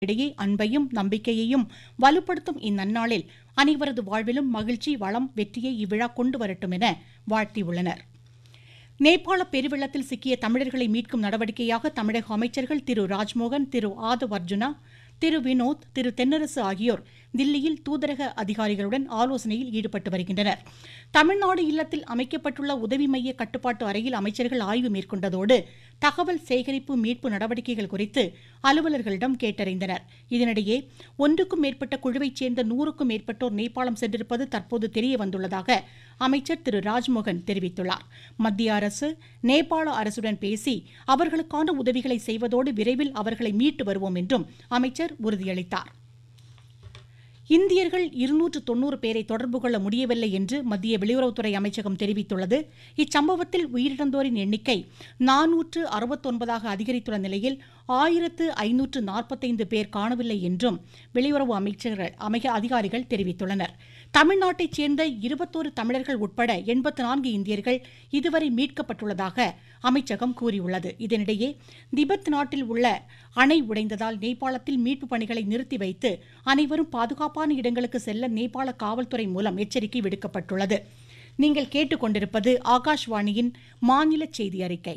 இடையே அன்பையும் நம்பிக்கையையும் வலுப்படுத்தும் இந்நன்னாளில் அனைவரது வாழ்விலும் மகிழ்ச்சி, வளம், வெற்றியை இவ்விழா கொண்டு வரட்டும் என வாழ்த்தியுள்ளனர். நேபாள பெருவெள்ளத்தில் சிக்கிய தமிழர்களை மீட்கும் நடவடிக்கையாக தமிழக அமைச்சர்கள் திரு ராஜ்மோகன், திரு ஆதவ் அர்ஜுனா, திரு வினோத், திரு தென்னரசு ஆகியோர் தில்லியில் தூதரக அதிகாரிகளுடன் ஆலோசனையில் ஈடுபட்டு வருகின்றனர். தமிழ்நாடு இல்லத்தில் அமைக்கப்பட்டுள்ள உதவி மைய கட்டுப்பாட்டு அறையில் அமைச்சர்கள் ஆய்வு மேற்கொண்டதோடு தகவல் சேகரிப்பு, மீட்பு நடவடிக்கைகள் குறித்து அலுவலர்களிடம் கேட்டறிந்தனர். இதனிடையே ஒன்றுக்கும் மேற்பட்ட குழுவைச் சேர்ந்த 100க்கும் மேற்பட்டோர் நேபாளம் சென்றிருப்பது தற்போது தெரியவந்துள்ளதாக அமைச்சர் திரு ராஜ்மோகன் தெரிவித்துள்ளார். மத்திய அரசு நேபாள அரசுடன் பேசி அவர்களுக்கான உதவிகளை செய்வதோடு விரைவில் அவர்களை மீட்டு வருவோம் என்றும் அமைச்சர் உறுதியளித்தார். இந்தியர்கள் 290 பேரை தொடர்பு கொள்ள முடியவில்லை என்று மத்திய வெளியுறவுத்துறை அமைச்சகம் தெரிவித்துள்ளது. இச்சம்பவத்தில் உயிரிழந்தோரின் எண்ணிக்கை 469ஆக அதிகரித்துள்ள நிலையில் 1545 பேர் காணவில்லை என்றும் வெளியுறவு அதிகாரிகள் தெரிவித்துள்ளனர். தமிழ்நாட்டைச் சேர்ந்த 21 தமிழர்கள் உட்பட 84 இந்தியர்கள் இதுவரை மீட்கப்பட்டுள்ளதாக அமைச்சகம் கூறியுள்ளது. இதனிடையே திபெத் நாட்டில் உள்ள அணை உடைந்ததால் நேபாளத்தில் மீட்பு பணிகளை நிறுத்தி வைத்து அனைவரும் பாதுகாப்பான இடங்களுக்கு செல்ல நேபாள காவல்துறை மூலம் எச்சரிக்கை விடுக்கப்பட்டுள்ளது. நீங்கள் கேட்டுக்கொண்டிருப்பது ஆகாஷ்வாணியின் மாநில செய்தி அறிக்கை.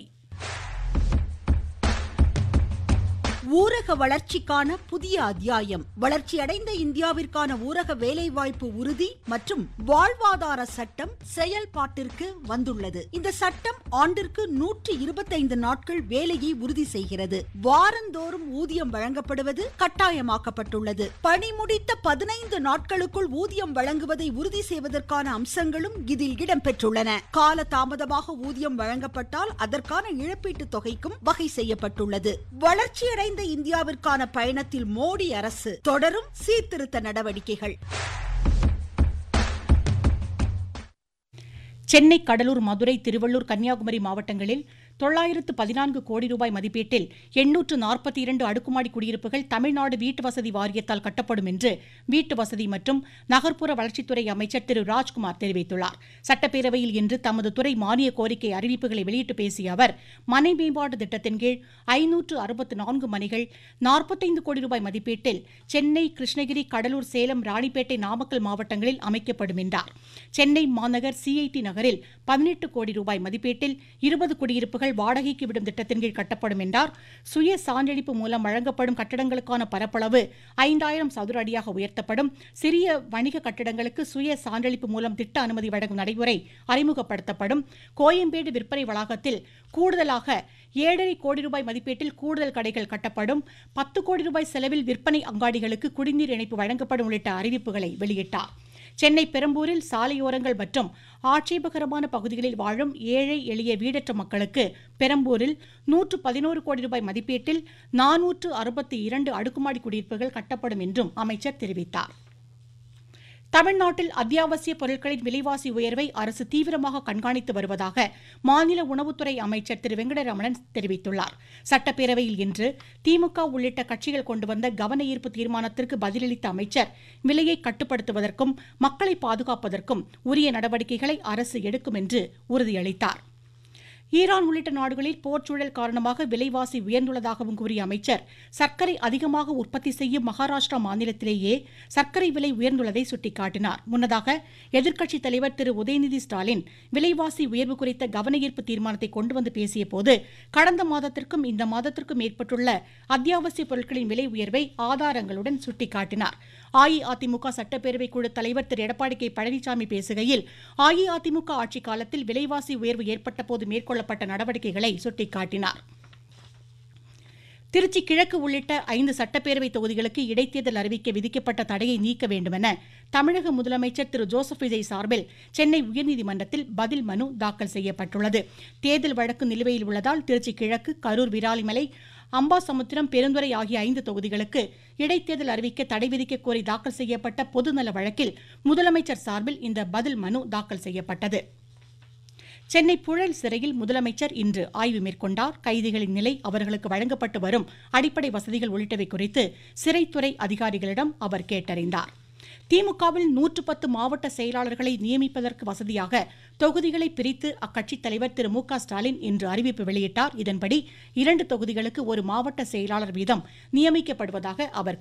ஊரக வளர்ச்சிக்கான புதிய அத்தியாயம். வளர்ச்சியடைந்த இந்தியாவிற்கான ஊரக வேலைவாய்ப்பு உறுதி மற்றும் வாழ்வாதார சட்டம் செயல்பாட்டிற்கு வந்துள்ளது. இந்த சட்டம் ஆண்டிற்கு 125 நாட்கள் வேலையை உறுதி செய்கிறது. வாரந்தோறும் ஊதியம் வழங்கப்படுவது கட்டாயமாக்கப்பட்டுள்ளது. பணி முடித்த 15 நாட்களுக்குள் ஊதியம் வழங்குவதை உறுதி செய்வதற்கான அம்சங்களும் இதில் இடம்பெற்றுள்ளன. கால தாமதமாக ஊதியம் வழங்கப்பட்டால் அதற்கான இழப்பீட்டுத் தொகைக்கும் வகை செய்யப்பட்டுள்ளது. வளர்ச்சியடைந்த இந்தியாவிற்கான பயணத்தில் மோடி அரசு தொடரும் சீர்திருத்த நடவடிக்கைகள். சென்னை, கடலூர், மதுரை, திருவள்ளூர், கன்னியாகுமரி மாவட்டங்களில் 914 கோடி ரூபாய் மதிப்பீட்டில் 842 அடுக்குமாடி குடியிருப்புகள் தமிழ்நாடு வீட்டு வசதி வாரியத்தால் கட்டப்படும் என்று வீட்டு வசதி மற்றும் நகர்ப்புற வளர்ச்சித்துறை அமைச்சர் திரு ராஜ்குமார் தெரிவித்துள்ளார். சட்டப்பேரவையில் இன்று தமது துறை மானிய கோரிக்கை அறிவிப்புகளை வெளியிட்டு பேசிய அவர், மனை மேம்பாட்டு திட்டத்தின் கீழ் 564 மனைகள் 45 கோடி ரூபாய் மதிப்பீட்டில் சென்னை, கிருஷ்ணகிரி, கடலூர், சேலம், ராணிப்பேட்டை, நாமக்கல் மாவட்டங்களில் அமைக்கப்படும் என்றார். சென்னை மாநகர் CIT நகரில் 18 கோடி ரூபாய் மதிப்பீட்டில் 20 குடியிருப்புகள் வாடகைக்கு விடும் திட்டத்தின் கீழ் கட்டப்படும் என்றார். சுய சான்றளிப்பு மூலம் வழங்கப்படும் கட்டடங்களுக்கான பரப்பளவு 5000 சதுர அடியாக உயர்த்தப்படும். சிறிய வணிக கட்டடங்களுக்கு சுய சான்றளிப்பு மூலம் திட்ட அனுமதி வழங்கும் நடைமுறை அறிமுகப்படுத்தப்படும். கோயம்பேடு விற்பனை வளாகத்தில் கூடுதலாக 7.5 கோடி ரூபாய் மதிப்பீட்டில் கூடுதல் கடைகள் கட்டப்படும். 10 கோடி ரூபாய் செலவில் விற்பனை அங்காடிகளுக்கு குடிநீர் இணைப்பு வழங்கப்படும் உள்ளிட்ட அறிவிப்புகளை வெளியிட்டார். சென்னை பெரம்பூரில் சாலையோரங்கள் மற்றும் ஆட்சேபகரமான பகுதிகளில் வாழும் ஏழை எளிய வீடற்ற மக்களுக்கு பெரம்பூரில் 111 கோடி ரூபாய் மதிப்பீட்டில் 462 அடுக்குமாடி குடியிருப்புகள் கட்டப்படும் என்றும் அமைச்சர் தெரிவித்தார். தமிழ்நாட்டில் அத்தியாவசிய பொருட்களின் விலைவாசி உயர்வை அரசு தீவிரமாக கண்காணித்து வருவதாக மாநில உணவுத்துறை அமைச்சர் திரு வெங்கடரமணன் தெரிவித்துள்ளார். சட்டப்பேரவையில் இன்று திமுக உள்ளிட்ட கட்சிகள் கொண்டு வந்த கவன ஈர்ப்பு தீர்மானத்திற்கு பதிலளித்த அமைச்சர், விலையை கட்டுப்படுத்துவதற்கும் மக்களை பாதுகாப்பதற்கும் உரிய நடவடிக்கைகளை அரசு எடுக்கும் என்று உறுதியளித்தார். ஈரான் உள்ளிட்ட நாடுகளில் போர்ச்சூழல் காரணமாக விலைவாசி உயர்ந்துள்ளதாகவும் கூறிய அமைச்சர், சர்க்கரை அதிகமாக உற்பத்தி செய்யும் மகாராஷ்டிரா மாநிலத்திலேயே சர்க்கரை விலை உயர்ந்துள்ளதை சுட்டிக்காட்டினார். முன்னதாக எதிர்க்கட்சித் தலைவர் திரு உதயநிதி ஸ்டாலின் விலைவாசி உயர்வு குறித்த கவன ஈர்ப்பு தீர்மானத்தை கொண்டு வந்து பேசிய போது, கடந்த மாதத்திற்கும் இந்த மாதத்திற்கும் ஏற்பட்டுள்ள அத்தியாவசிய பொருட்களின் விலை உயர்வை ஆதாரங்களுடன் சுட்டிக்காட்டினார். அஇஅதிமுக சட்டப்பேரவை குழு தலைவர் திரு எடப்பாடி கே பழனிசாமி பேசுகையில், அஇஅதிமுக ஆட்சிக் காலத்தில் விலைவாசி உயர்வு ஏற்பட்ட போது மேற்கொள்ளப்பட்ட நடவடிக்கைகளை சுட்டிக்காட்டினார். திருச்சி கிழக்கு உள்ளிட்ட 5 சட்டப்பேரவை தொகுதிகளுக்கு இடைத்தேர்தல் அறிவிக்க விதிக்கப்பட்ட தடையை நீக்க வேண்டுமென தமிழக முதலமைச்சர் திரு ஜோசப் விஜய் சார்பில் சென்னை உயர்நீதிமன்றத்தில் பதில் மனு தாக்கல் செய்யப்பட்டுள்ளது. தேர்தல் வழக்கு நிலுவையில் உள்ளதால் திருச்சி கிழக்கு, கரூர், விராலிமலை, அம்பாசமுத்திரம், பெருந்துறை ஆகிய 5 தொகுதிகளுக்கு இடைத்தேர்தல் அறிவிக்க தடை விதிக்க கோரி தாக்கல் செய்யப்பட்ட பொதுநல வழக்கில் முதலமைச்சர் சார்பில் இந்த பதில் மனு தாக்கல் செய்யப்பட்டது. சென்னை புழல் சிறையில் முதலமைச்சர் இன்று ஆய்வு மேற்கொண்டார். கைதிகளின் நிலை, அவர்களுக்கு வழங்கப்பட்டு வரும் அடிப்படை வசதிகள் உள்ளிட்டவை குறித்து சிறைத்துறை அதிகாரிகளிடம் அவர் கேட்டறிந்தார். திமுகவில் 110 மாவட்ட செயலாளர்களை நியமிப்பதற்கு வசதியாக தொகுதிகளை பிரித்து அக்கட்சித் தலைவர் திரு மு.க. ஸ்டாலின் இன்று அறிவிப்பு வெளியிட்டார். இதன்படி 2 தொகுதிகளுக்கு ஒரு மாவட்ட செயலாளர் வீதம் நியமிக்கப்படுவதாக அவர்